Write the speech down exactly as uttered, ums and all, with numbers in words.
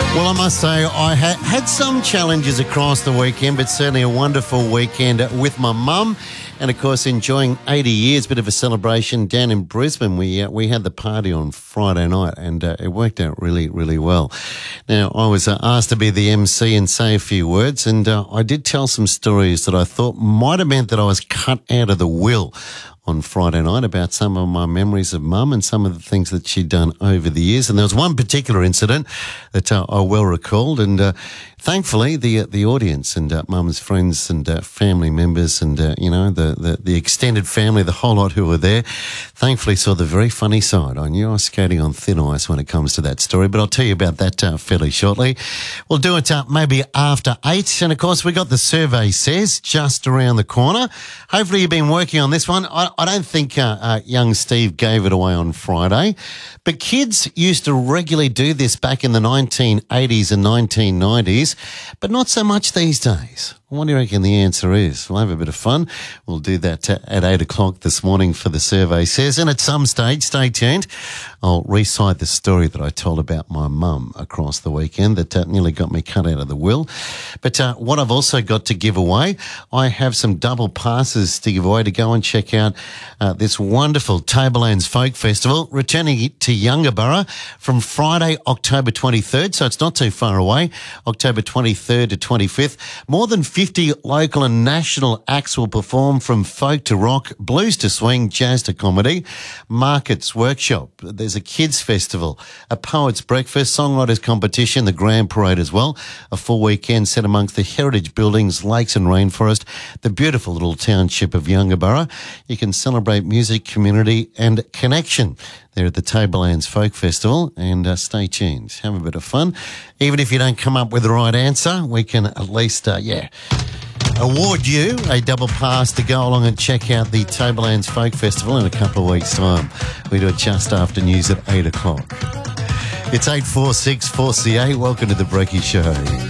Well, I must say I ha- had some challenges across the weekend, but certainly a wonderful weekend with my mum. And, of course, enjoying eighty years, bit of a celebration down in Brisbane. We uh, we had the party on Friday night and uh, it worked out really, really well. Now, I was uh, asked to be the M C and say a few words, and uh, I did tell some stories that I thought might have meant that I was cut out of the will on Friday night about some of my memories of mum and some of the things that she'd done over the years. And there was one particular incident that uh, I well recalled, and uh, thankfully the uh, the audience and uh, mum's friends and uh, family members and, uh, you know, the, the, the extended family, the whole lot who were there, thankfully saw the very funny side. I knew I was skating on thin ice when it comes to that story, but I'll tell you about that uh, fairly shortly. We'll do it uh, maybe after eight. And, of course, we got the survey says just around the corner. Hopefully you've been working on this one. I, I don't think uh, uh, young Steve gave it away on Friday, but kids used to regularly do this back in the nineteen eighties and nineteen nineties, but not so much these days. What do you reckon the answer is? We'll have a bit of fun. We'll do that at eight o'clock this morning for the survey says. And at some stage, stay tuned, I'll recite the story that I told about my mum across the weekend that uh, nearly got me cut out of the will. But uh, what I've also got to give away, I have some double passes to give away to go and check out uh, this wonderful Tablelands Folk Festival, returning to Yungaburra from Friday, October twenty-third, so it's not too far away, October twenty-third to twenty-fifth. More than fifty local and national acts will perform, from folk to rock, blues to swing, jazz to comedy, markets, workshop. There's a kids festival, a poets breakfast, songwriters competition, the grand parade as well. A full weekend set amongst the heritage buildings, lakes and rainforest, the beautiful little township of Yungaburra. You can celebrate music, community and connection there at the Tablelands Folk Festival, and uh, stay tuned. Have a bit of fun. Even if you don't come up with the right answer, we can at least, uh, yeah, award you a double pass to go along and check out the Tablelands Folk Festival in a couple of weeks' time. We do it just after news at eight o'clock. It's eight four six four C A. Welcome to the Brekkie Show.